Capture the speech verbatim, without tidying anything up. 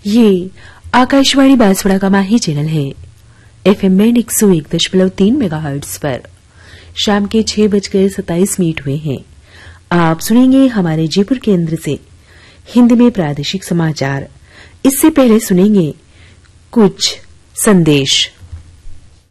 ये आकाशवाणी बांसवाड़ा का माही चैनल है। एफएम में एक सौ एक दशमलव तीन मेगाहर्ट्ज पर शाम के छह बजकर सत्ताईस मिनट हुए हैं। आप सुनेंगे हमारे जयपुर केंद्र से हिंदी में प्रादेशिक समाचार। इससे पहले सुनेंगे कुछ संदेश।